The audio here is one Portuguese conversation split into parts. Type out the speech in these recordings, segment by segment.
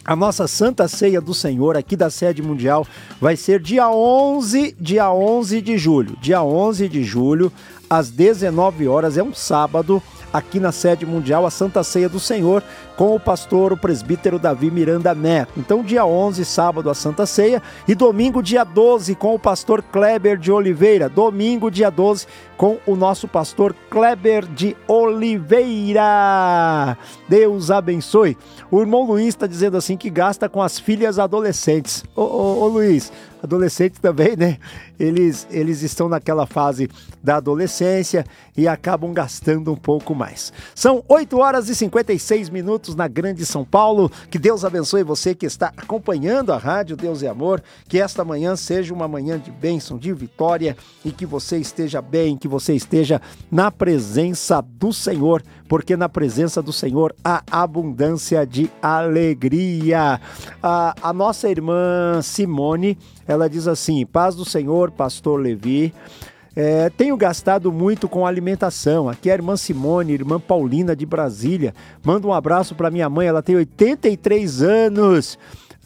A nossa Santa Ceia do Senhor aqui da Sede Mundial vai ser dia 11 de julho. Dia 11 de julho, às 19 horas, é um sábado, aqui na Sede Mundial, a Santa Ceia do Senhor, com o pastor, o presbítero Davi Miranda Neto. Então, dia 11, sábado, a Santa Ceia, e domingo, dia 12, com o pastor Kleber de Oliveira. Domingo, dia 12, com o nosso pastor Kleber de Oliveira. Deus abençoe. O irmão Luiz está dizendo assim que gasta com as filhas adolescentes. Ô Luiz, adolescentes também, né? Eles estão naquela fase da adolescência e acabam gastando um pouco mais. São 8 horas e 56 minutos na Grande São Paulo. Que Deus abençoe você que está acompanhando a Rádio Deus é Amor. Que esta manhã seja uma manhã de bênção, de vitória, e que você esteja bem, que você esteja na presença do Senhor, porque na presença do Senhor há abundância de alegria. A nossa irmã Simone, ela diz assim: paz do Senhor, pastor Levi. Tenho gastado muito com alimentação. Aqui é a irmã Simone, irmã Paulina de Brasília. Manda um abraço para minha mãe, ela tem 83 anos.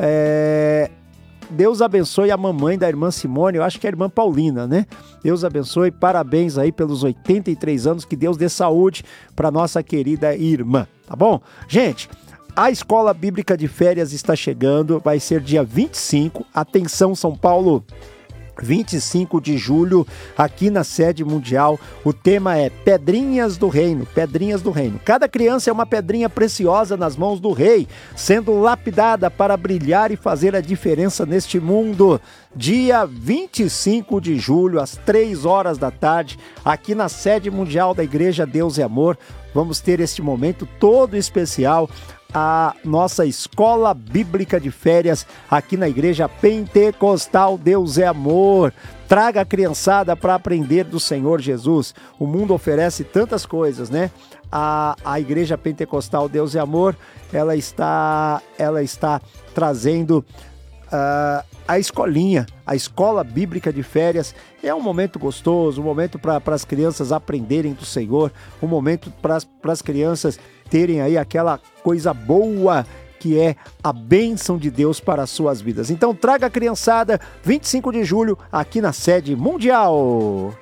Deus abençoe a mamãe da irmã Simone, eu acho que é a irmã Paulina, né? Deus abençoe, parabéns aí pelos 83 anos, que Deus dê saúde para nossa querida irmã, tá bom? Gente, a Escola Bíblica de Férias está chegando, vai ser dia 25, atenção São Paulo, 25 de julho, aqui na Sede Mundial. O tema é Pedrinhas do Reino, Pedrinhas do Reino. Cada criança é uma pedrinha preciosa nas mãos do Rei, sendo lapidada para brilhar e fazer a diferença neste mundo. Dia 25 de julho, às 3 horas da tarde, aqui na Sede Mundial da Igreja Deus é Amor, vamos ter este momento todo especial, a nossa Escola Bíblica de Férias aqui na Igreja Pentecostal Deus é Amor. Traga a criançada para aprender do Senhor Jesus. O mundo oferece tantas coisas, né? A Igreja Pentecostal Deus é Amor, ela está trazendo a escolinha, a Escola Bíblica de Férias. É um momento gostoso, um momento para as crianças aprenderem do Senhor, um momento para as crianças terem aí aquela coisa boa que é a bênção de Deus para as suas vidas. Então traga a criançada, 25 de julho, aqui na Sede Mundial.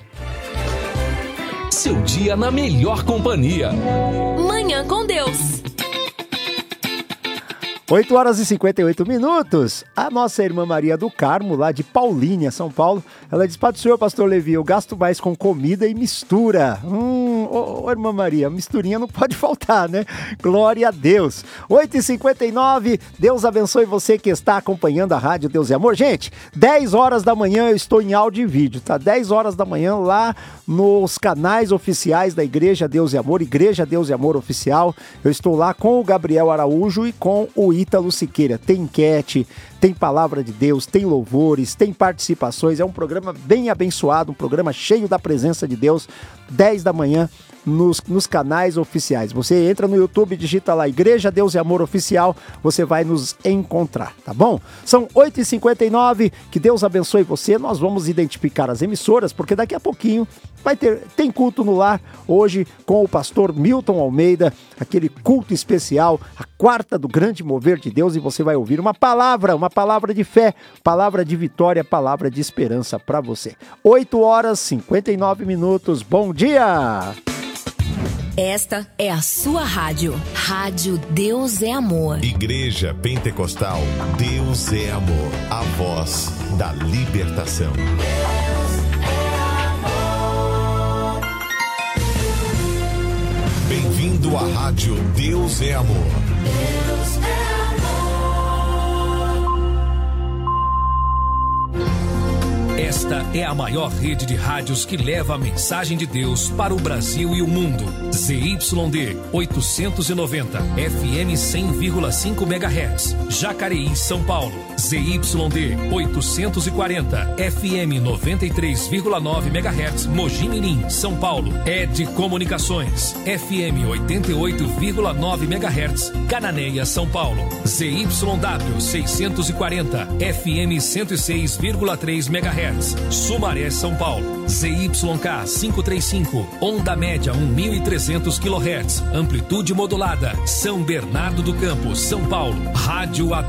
Seu dia na melhor companhia. Manhã com Deus. 8 horas e 58 minutos. A nossa irmã Maria do Carmo, lá de Paulínia, São Paulo, ela diz: para o senhor, pastor Levi, eu gasto mais com comida e mistura. Irmã Maria, misturinha não pode faltar, né? Glória a Deus. 8h59, Deus abençoe você que está acompanhando a Rádio Deus é Amor. Gente, 10 horas da manhã eu estou em áudio e vídeo, tá? 10 horas da manhã lá nos canais oficiais da Igreja Deus é Amor, Igreja Deus é Amor Oficial. Eu estou lá com o Gabriel Araújo e com o Ítalo Siqueira. Tem enquete, tem palavra de Deus, tem louvores, tem participações. É um programa bem abençoado, um programa cheio da presença de Deus. 10 da manhã nos canais oficiais. Você entra no YouTube, digita lá Igreja Deus é Amor Oficial, você vai nos encontrar, tá bom? São 8h59, que Deus abençoe você. Nós vamos identificar as emissoras, porque daqui a pouquinho tem culto no lar, hoje com o pastor Milton Almeida, aquele culto especial, a quarta do grande mover de Deus, e você vai ouvir uma palavra de fé, palavra de vitória, palavra de esperança para você. 8 horas e 59 minutos, bom dia! Esta é a sua rádio. Rádio Deus é Amor. Igreja Pentecostal Deus é Amor. A voz da libertação. Deus é amor. Bem-vindo à Rádio Deus é Amor. Deus é amor. Esta é a maior rede de rádios que leva a mensagem de Deus para o Brasil e o mundo. ZYD 890, FM 100,5 MHz, Jacareí, São Paulo. ZYD 840, FM 93,9 MHz, Mogi Mirim, São Paulo. ED Comunicações, FM 88,9 MHz, Cananéia, São Paulo. ZYW 640, FM 106,3 MHz, Sumaré, São Paulo. ZYK 535, onda média 1.300 kHz, amplitude modulada, São Bernardo do Campo, São Paulo. Rádio